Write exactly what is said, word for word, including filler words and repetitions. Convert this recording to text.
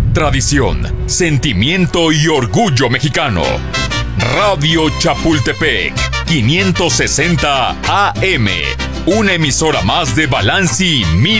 tradición, sentimiento y orgullo mexicano. Radio Chapultepec, quinientos sesenta A M, una emisora más de Balanci